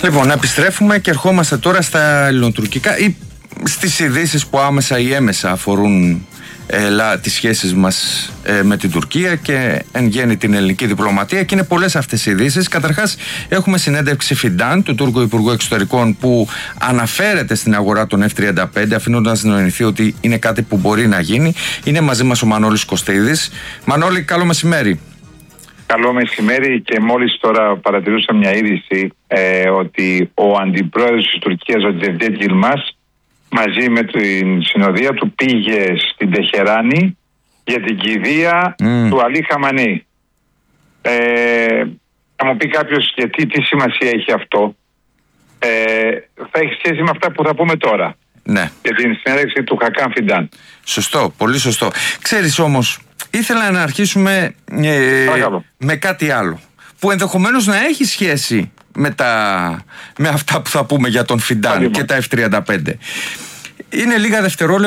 Λοιπόν, επιστρέφουμε και ερχόμαστε τώρα στα ελληνοτουρκικά ή στις ειδήσεις που άμεσα ή έμεσα αφορούν τις σχέσεις μας με την Τουρκία και εν γέννη την ελληνική διπλωματία, και είναι πολλές αυτές οι ειδήσεις. Καταρχάς, έχουμε συνέντευξη Φιντάν, του Τούρκου Υπουργού Εξωτερικών, που αναφέρεται στην αγορά των F-35, αφήνοντας να νοηθεί ότι είναι κάτι που μπορεί να γίνει. Είναι μαζί μας ο Μανώλης Κωστίδης. Μανώλη, καλό μεσημέρι. Καλό μεσημέρι, και μόλις τώρα παρατηρούσα μια είδηση ότι ο αντιπρόεδρος της Τουρκίας, ο Cevdet Yılmaz, μαζί με την συνοδεία του πήγε στην Τεχεράνη για την κηδεία του Αλή Χαμανή. Θα μου πει κάποιος γιατί, τι σημασία έχει αυτό. Θα έχει σχέση με αυτά που θα πούμε τώρα. Ναι. Για την συνέντευξη του Χακάν Φιντάν. Σωστό, πολύ σωστό. Ξέρεις όμως, ήθελα να αρχίσουμε με κάτι άλλο που ενδεχομένως να έχει σχέση με αυτά που θα πούμε για τον Φιντάν και τα F-35. Είναι λίγα δευτερόλεπτα